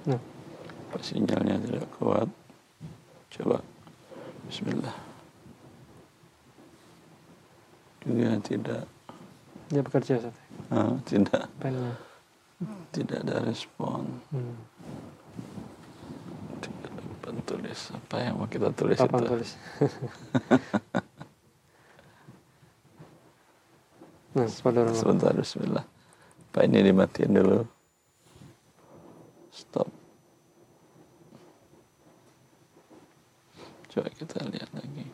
Nah. Apa sinyalnya tidak kuat? Coba. Bismillah. Juga tidak. Dia bekerja, Ustaz. Tidak. Pennya. Tidak ada respon. Tidak dapat tulis. Apa yang mau kita tulis Papan itu? tulis. Nah, sebentar, bismillah. Apa ini dimatiin dulu? Stop. Coba kita lihat lagi.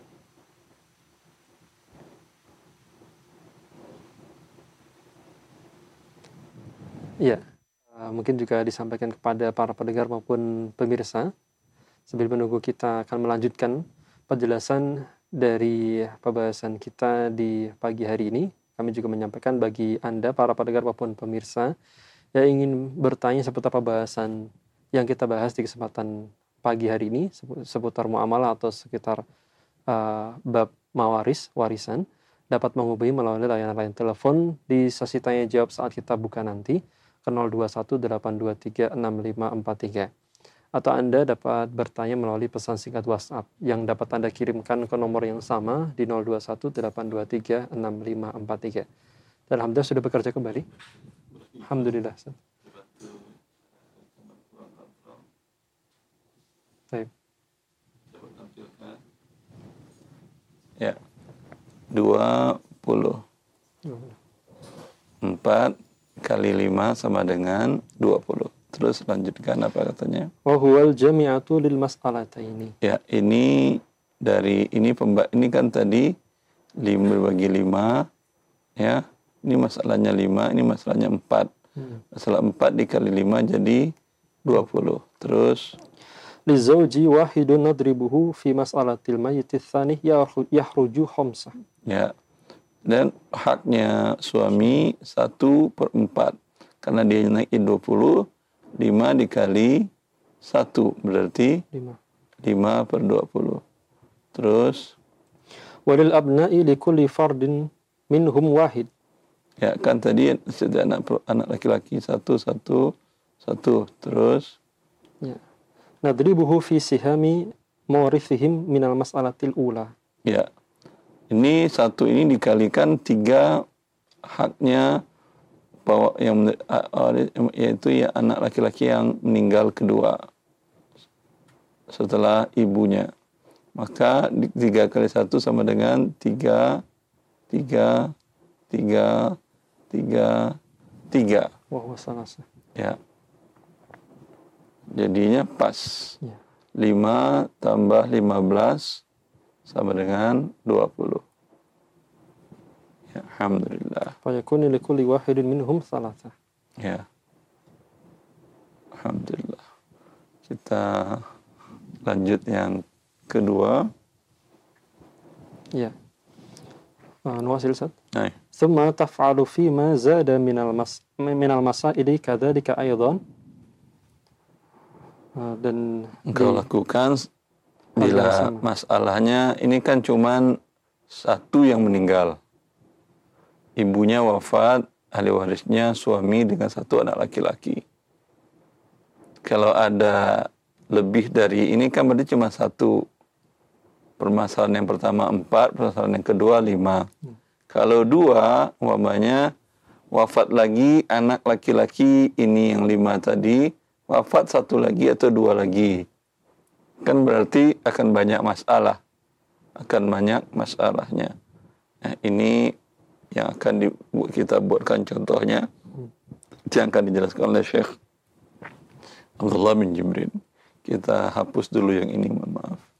Iya. Mungkin juga disampaikan kepada para pendengar maupun pemirsa. Sambil menunggu kita akan melanjutkan penjelasan dari pembahasan kita di pagi hari ini. Kami juga menyampaikan bagi Anda, para pendengar maupun pemirsa, yang ingin bertanya seputar pembahasan yang kita bahas di kesempatan pagi hari ini, seputar muamalah atau sekitar bab mawaris, warisan, dapat menghubungi melalui layanan telepon di sesi tanya jawab saat kita buka nanti ke 0218236543. Atau Anda dapat bertanya melalui pesan singkat WhatsApp yang dapat Anda kirimkan ke nomor yang sama di 0218236543. Dan alhamdulillah sudah bekerja kembali. Alhamdulillah. Baik. Ya. 20. 4 kali 5 sama dengan 20. Terus lanjutkan apa katanya? Wa huwal jami'atu lil mas'alataini. Ya, ini dari ini kan tadi 5 bagi 5 ya. Ini masalahnya 5, ini masalahnya 4. Masalah 4 dikali 5 jadi 20. Terus li zawji wahidun nadribuhu fi mas'alatil mayyit tsani yahruju khamsah. Ya. Dan haknya suami 1/4. Karena dia naikin 20, 5 dikali 1 berarti 5/20. Terus walil abna'i likulli fardin minhum wahid. Ya, kan tadi anak laki-laki 1. Terus ya. Nadribuhu fi sihami mawarithihim minal mas'alatil ula. Ya. Ini 1 ini dikalikan 3 haknya yang yaitu ya anak laki-laki yang meninggal kedua setelah ibunya. Maka 3 kali 1 sama dengan 3. Wah, wasalasa. Ya. Jadinya pas. Ya. 5 tambah 15 sama dengan 20. Ya, alhamdulillah. Fayakuni likulli wahidin minhum salasah. Ya. Alhamdulillah. Kita lanjut yang kedua. Ya. Nuwasil Ustaz. Nah. Thumma taf'alu fima zada minal masaili kadzalika aidan. Dan engkau lakukan bila masalahnya ini kan cuman 1 yang meninggal. Ibunya wafat, ahli warisnya suami dengan 1 anak laki-laki. Kalau ada lebih dari ini kan berarti cuma 1. Permasalahan yang pertama 4, permasalahan yang kedua 5. Kalau 2, umpamanya wafat lagi anak laki-laki ini yang 5 tadi, wafat 1 lagi atau 2 lagi. Kan berarti akan banyak masalah. Akan banyak masalahnya. Nah, ini yang akan kita buatkan contohnya. Yang akan dijelaskan oleh Syekh Abdullah bin Jibrin. Kita hapus dulu yang ini, mohon maaf.